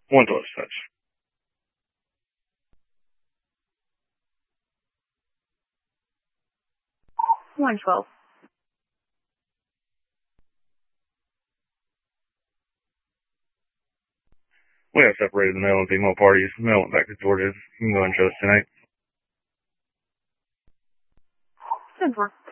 112 dispatch. 112. We have separated the male and female parties. The male went back to Georgia. You can go and show us tonight. 10-4.